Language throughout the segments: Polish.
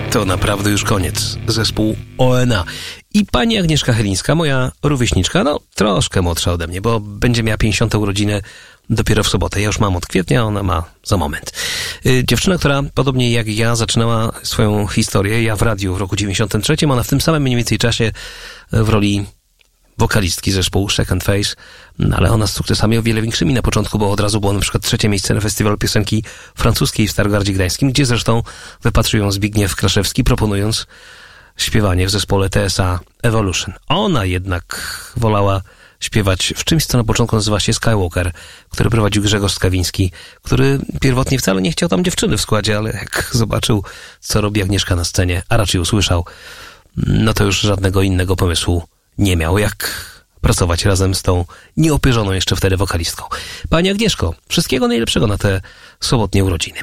To naprawdę już koniec. Zespół ONA. I pani Agnieszka Chylińska, moja rówieśniczka, no troszkę młodsza ode mnie, bo będzie miała 50. urodziny dopiero w sobotę. Ja już mam od kwietnia, ona ma za moment. Dziewczyna, która podobnie jak ja zaczynała swoją historię, ja w radiu w roku 93, ona w tym samym mniej więcej czasie w roli wokalistki zespołu Second Phase, ale ona z sukcesami o wiele większymi na początku, bo od razu było na przykład 3. miejsce na festiwalu piosenki francuskiej w Starogardzie Gdańskim, gdzie zresztą wypatrzył ją Zbigniew Kraszewski, proponując śpiewanie w zespole TSA Evolution. Ona jednak wolała śpiewać w czymś, co na początku nazywa się Skywalker, który prowadził Grzegorz Skawiński, który pierwotnie wcale nie chciał tam dziewczyny w składzie, ale jak zobaczył, co robi Agnieszka na scenie, a raczej usłyszał, no to już żadnego innego pomysłu nie miał, jak pracować razem z tą nieopierzoną jeszcze wtedy wokalistką. Pani Agnieszko, wszystkiego najlepszego na te sobotnie urodziny.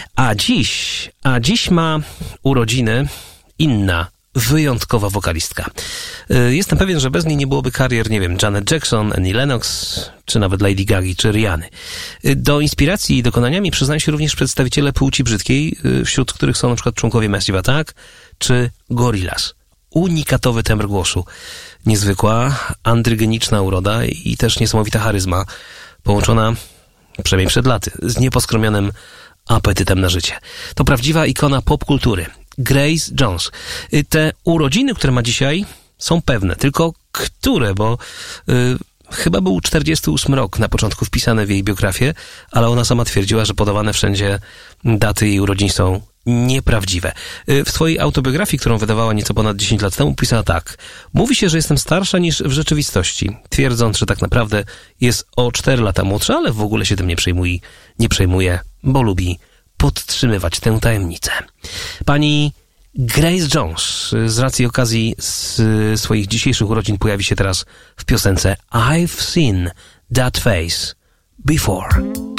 A dziś ma urodziny inna, wyjątkowa wokalistka. Jestem pewien, że bez niej nie byłoby karier, nie wiem, Janet Jackson, Annie Lennox, czy nawet Lady Gagi, czy Rihanny. Do inspiracji i dokonaniami przyznają się również przedstawiciele płci brzydkiej, wśród których są na przykład członkowie Massive Attack, czy Gorillaz. Unikatowy tembr głosu, niezwykła, andrygeniczna uroda i też niesamowita charyzma, połączona, przynajmniej przed laty, z nieposkromionym apetytem na życie. To prawdziwa ikona popkultury. Grace Jones. Te urodziny, które ma dzisiaj, są pewne. Tylko które, bo chyba był 48 rok na początku wpisane w jej biografię, ale ona sama twierdziła, że podawane wszędzie daty jej urodzin są nieprawdziwe. W swojej autobiografii, którą wydawała nieco ponad 10 lat temu, pisała tak. Mówi się, że jestem starsza niż w rzeczywistości, twierdząc, że tak naprawdę jest o 4 lata młodsza, ale w ogóle się tym nie przejmuje, bo lubi podtrzymywać tę tajemnicę. Pani Grace Jones z racji okazji z swoich dzisiejszych urodzin pojawi się teraz w piosence I've Seen That Face Before.